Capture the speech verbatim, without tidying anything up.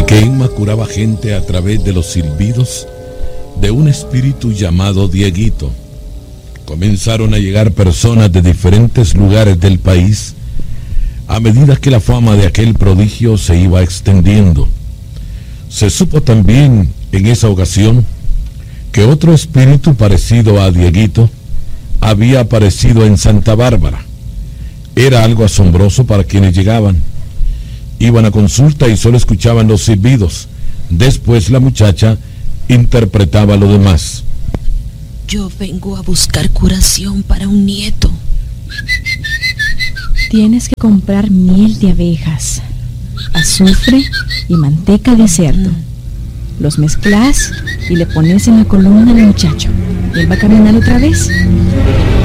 que Emma curaba gente a través de los silbidos de un espíritu llamado Dieguito. Comenzaron a llegar personas de diferentes lugares del país a medida que la fama de aquel prodigio se iba extendiendo. Se supo también en esa ocasión que otro espíritu parecido a Dieguito había aparecido en Santa Bárbara. Era algo asombroso para quienes llegaban. Iban a consulta y solo escuchaban los silbidos. Después la muchacha interpretaba lo demás. Yo vengo a buscar curación para un nieto. Tienes que comprar miel de abejas, azufre y manteca de cerdo. Los mezclas y le pones en la columna al muchacho. ¿Él va a caminar otra vez?